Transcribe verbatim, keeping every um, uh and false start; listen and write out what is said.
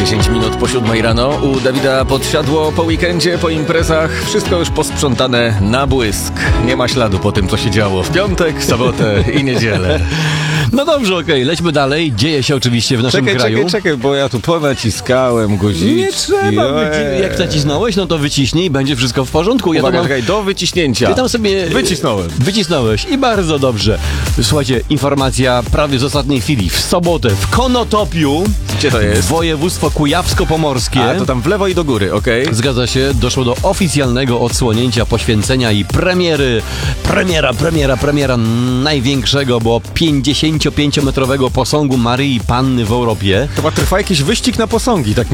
dziesięć minut po siódmej rano. U Dawida podsiadło po weekendzie, po imprezach. Wszystko już posprzątane na błysk. Nie ma śladu po tym, co się działo w piątek, sobotę i niedzielę. No dobrze, okej, okay, lećmy dalej. Dzieje się oczywiście w naszym czekaj, kraju. Czekaj, czekaj, bo ja tu ponaciskałem guziczki. Nie trzeba, wyci- jak nacisnąłeś, no to wyciśnij i będzie wszystko w porządku. Ja Uwaga, mam... czekaj, do wyciśnięcia. Ty tam sobie... Wycisnąłem. Wycisnąłeś i bardzo dobrze. Słuchajcie, informacja prawie z ostatniej chwili. W sobotę w Konotopiu, gdzie to jest? Województwo kujawsko-pomorskie. A, to tam w lewo i do góry, okej. Okay. Zgadza się, doszło do oficjalnego odsłonięcia, poświęcenia i premiery. Premiera, premiera, premiera największego, bo pięćdziesięciopięciometrowego posągu Maryi Panny w Europie. Chyba trwa jakiś wyścig na posągi, tak